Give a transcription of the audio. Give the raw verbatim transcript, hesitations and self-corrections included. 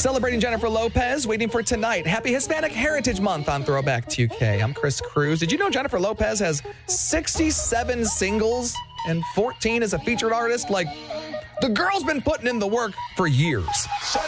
Celebrating Jennifer Lopez, waiting for tonight. Happy Hispanic Heritage Month on Throwback two K. I'm Chris Cruz. Did you know Jennifer Lopez has sixty-seven singles and fourteen as a featured artist? Like, the girl's been putting in the work for years.